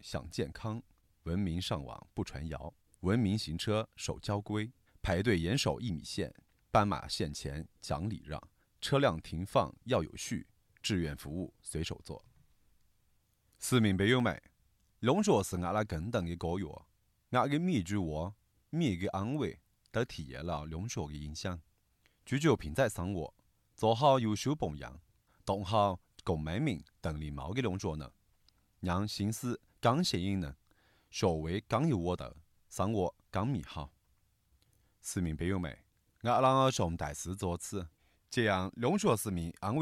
享健康，文明上网不传谣，文明行车守交规，排队严守1米线，斑马线前讲礼让，车辆停放要有序，志愿服务随手做。市民朋友们，农学是阿拉共同的教育，阿个每句话、每个行为都体现了农学的影响。追求品质生活，做好优秀榜样，当好共文明同礼貌的农作人，让心思更吸引人，社会更有活头，生活更美好。市民朋友们，阿拉向大师作此，这样农学市民安慰